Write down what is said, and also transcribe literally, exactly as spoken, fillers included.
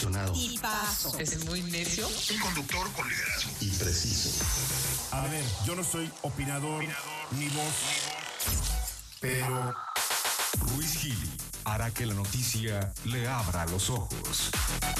Y paso. Es muy necio. Un conductor con liderazgo. Y preciso. A ver, yo no soy opinador, opinador ni voz, pero Ruiz Gili hará que la noticia le abra los ojos.